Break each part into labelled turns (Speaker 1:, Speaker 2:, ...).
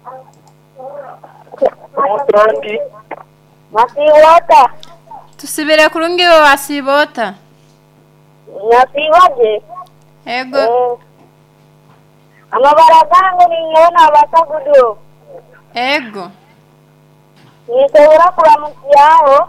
Speaker 1: Mutondi.
Speaker 2: Masibota.
Speaker 3: Tusibire kurungi wasibota.
Speaker 2: Nasibaje.
Speaker 3: Ego.
Speaker 2: Amabara gangu niona batagudu.
Speaker 3: Ego.
Speaker 2: Nitawura kuramukiaho.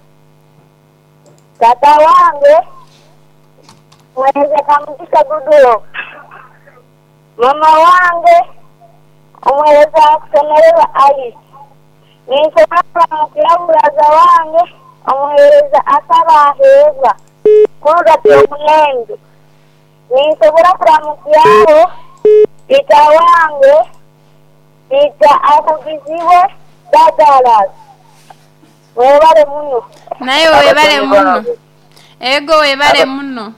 Speaker 2: Tata wange. Mweze kamutisha gudu. Mama wange. Umweza kusemerera Alice. Nitawura kuramukiaho uraza wange. Umweza asaba heza. Kuga tumunenge. Nitawura kuramukiaho. Ita wange. Ita akugiziwe. Dadalas. Webale muno.
Speaker 3: Nayo webale muno. Ego webale muno.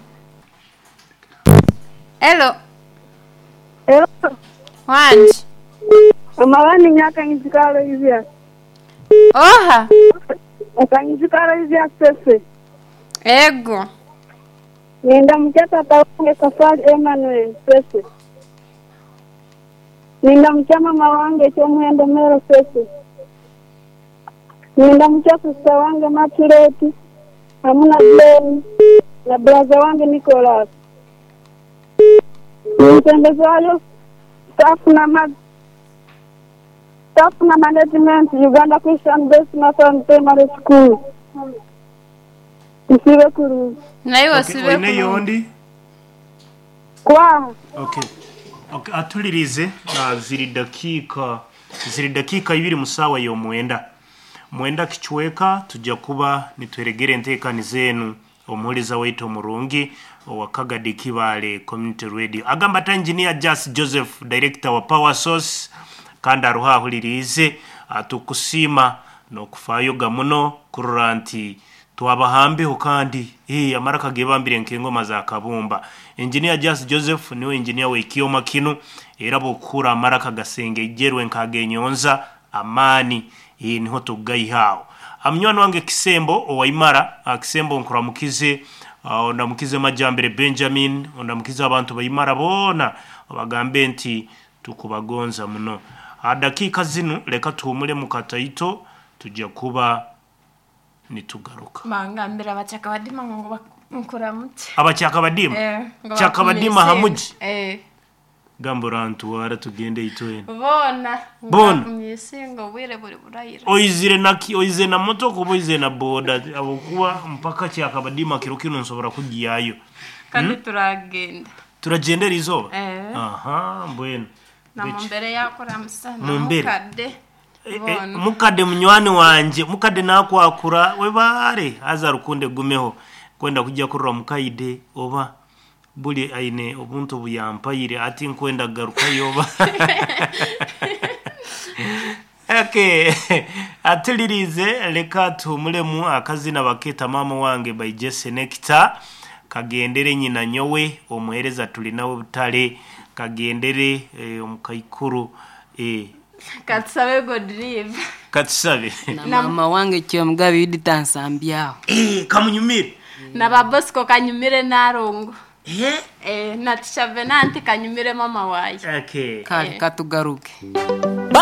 Speaker 3: Hello.
Speaker 4: Hello.
Speaker 3: Wanji.
Speaker 4: Amawani nyaka ngizikalo hivya.
Speaker 3: Oha.
Speaker 4: Akangizikalo hivya sese.
Speaker 3: Ego.
Speaker 4: Nenda mchata tawange Safari Emmanuel sese. Nenda mchama mawange Chomwendo Mero sese. Nenda mchata wange Matureti. Hamuna Glen. Na braza wange Nicholas. Mtendezayo staff na management Uganda Christian Base National Primary School. Isiwe kuru.
Speaker 3: Nayo sibe
Speaker 5: kuru. Yondi?
Speaker 4: Kwa.
Speaker 5: Okay, atulirize na ziri dakika ibiri musawa yo mwenda kichweka tujja kuba nitweregere ntekani zenu omuhuriza wetu murungi wakagadi kibale community radio agamba ta engineer Joseph director wa Power Source kandi aruha hulirize atukusima no kufayo gamuno kuranti twabahambeho kandi amaraka gebambire nkengoma za kabumba engineer Joseph niwe engineer we Kiyoma kinu era bokura amaraka gasenge igerwe nkagenyonza amani niho tugayihawo amnywano wange Kisembo owaimara Kisembo nkuramukize ndamukize Majambere Benjamin ndamukize abantu bayimara bona abagambe nti tukubagonza muno dakika zinu leka tuhumule mukataito tujya kuba nitugaruka
Speaker 3: mangambira abachakabadima ngo nkuramutse
Speaker 5: abachakabadima chakabadima hamuji gamborantu wara tugende itoyena bona
Speaker 3: myesingo wire buri burayira
Speaker 5: oizire na moto kuboize na boda abokuba mpaka cyakabadima kirukino nsobora kugiyayo
Speaker 3: kandi
Speaker 5: turagendera izoba aha mbwene
Speaker 3: na mumbere yakora musana
Speaker 5: mukade munywani wanje mukade nakwakura webare azarukunde gumeho kwenda kujya kurura mukaide oba buli aine obuntu buyampayire ati nkwenda garuka yoba okay atilirize leka tumulemu akazina baketa mama wange by Jesse Nectar kagendere nyina nyowe omuhereza tulinawo butale kagendere omukayikuru
Speaker 3: Katsabe Godrive
Speaker 5: Katsabe
Speaker 6: na mama wange Kyomgabe Iditansambyao
Speaker 5: kamunyumire
Speaker 3: na babosco kanyumire narongo na tisha Venanti kanyumire mama waye
Speaker 5: okay
Speaker 6: katugaruke